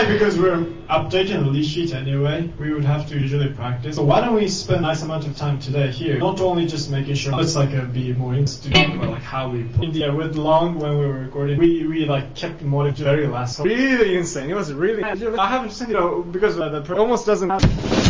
like because we're updating the lead sheet anyway, we would have to usually practice. So why don't we spend a nice amount of time today here, not only just making sure it's like be more interesting, but like how we put in with Long when we were recording, we like kept motive very last. Really insane. It was really. I haven't seen because the almost doesn't.